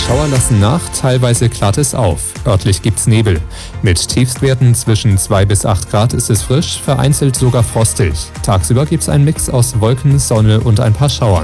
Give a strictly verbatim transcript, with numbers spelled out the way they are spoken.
Schauer lassen nach, teilweise klart es auf. Örtlich gibt's Nebel. Mit Tiefstwerten zwischen zwei bis acht Grad ist es frisch, vereinzelt sogar frostig. Tagsüber gibt's einen Mix aus Wolken, Sonne und ein paar Schauern.